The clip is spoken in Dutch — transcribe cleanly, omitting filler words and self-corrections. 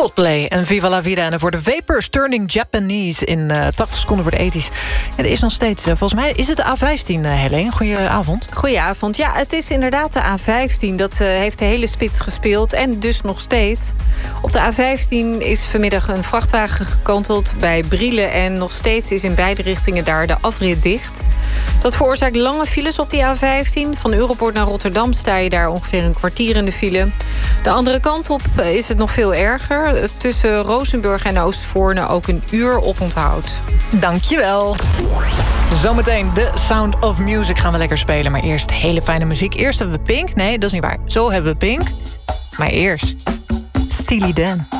Coldplay en Viva la Vida. En voor de Vapors Turning Japanese in 80 seconden voor de ethisch. En er is nog steeds, volgens mij is het de A15, Helene. Goedenavond. Goedenavond. Ja, het is inderdaad de A15. Dat heeft de hele spits gespeeld en dus nog steeds. Op de A15 is vanmiddag een vrachtwagen gekanteld bij Brielen. En nog steeds is in beide richtingen daar de afrit dicht. Dat veroorzaakt lange files op die A15. Van Europoort naar Rotterdam sta je daar ongeveer een kwartier in de file. De andere kant op is het nog veel erger. Tussen Rozenburg en Oostvoorne ook een uur oponthoud. Dankjewel. Zometeen The Sound of Music gaan we lekker spelen. Maar eerst hele fijne muziek. Eerst hebben we Pink. Nee, dat is niet waar. Zo hebben we Pink. Maar eerst Steely Dan.